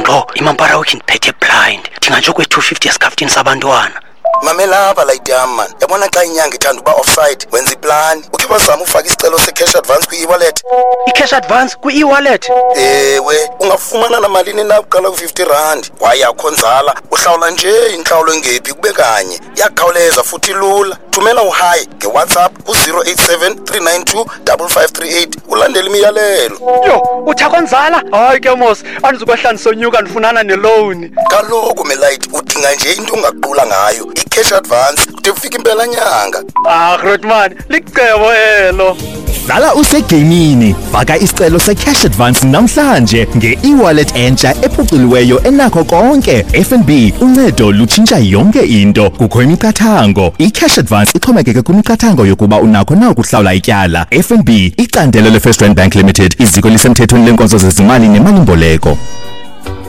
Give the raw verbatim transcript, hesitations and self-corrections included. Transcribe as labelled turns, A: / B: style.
A: Ngqo imampara wakhe ngiphethe blind. Ndingatsho kwe two fifty esikhaftini sabantwana.
B: Mamela apha light yam man. Yabona xa inyanga ithanda uba offside wenza iplan. Ukhe bazama ufaka isicelo se-cash advance kwi-e-wallet.
A: I-cash advance kwi-e-wallet?
B: Ewe, ungafumana namalini na kuqala ku-fifty rand. Kwaye akho nzala, uhlawula nje inhlawulo engephi kube kanye. Iyakhawuleza futhi lula. Thumela uhayi nge-WhatsApp ku-zero eight seven three nine two five five three eight ulandele imiyalelo.
A: Yo, uthakwa nzala? Hayi ke mos, andizokwehla sonyuka ndifunana ne-loan.
B: Kaloku melight udinga nje into ongaqula ngayo. I-cash advance kude kufika impela nyanga.
A: Ah, Grootman, licebo elo.
C: Dlala usegamini, faka isicelo se-cash advance namhlanje nge-e-wallet entsha ephuculiweyo enakho konke. F N B, uncedo lutshintsha yonke into. Kukho imiqathango. I-cash advance ixhomekeke kwimiqathango yokuba unakho na ukuhlawula ityala. F N B, icandelo le-First Rand Bank Limited, iziko lisemthethweni lenkonzo zezimali nemali-mboleko.